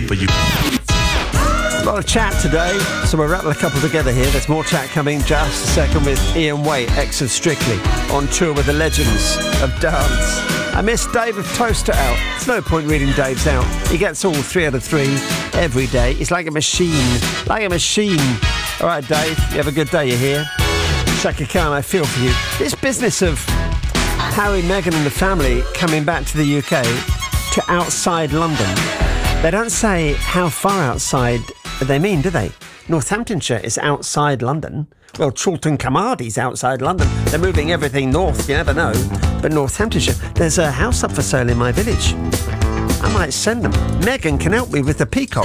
for you. A lot of chat today, so we'll rattle a couple together here. There's more chat coming just a second with Ian Waite, ex of Strictly, on tour with the legends of dance. I miss Dave of Toaster out. There's no point reading Dave's out. He gets all 3 out of 3 every day. He's like a machine. Like a machine. All right, Dave, you have a good day, you hear? Shaka Khan, I feel for you. This business of Harry, Meghan and the family coming back to the UK to outside London, they don't say how far outside they mean, do they? Northamptonshire is outside London. Well, Chorlton Camardy's outside London. They're moving everything north, you never know. But Northamptonshire, there's a house up for sale in my village. I might send them. Meghan can help me with the peacock.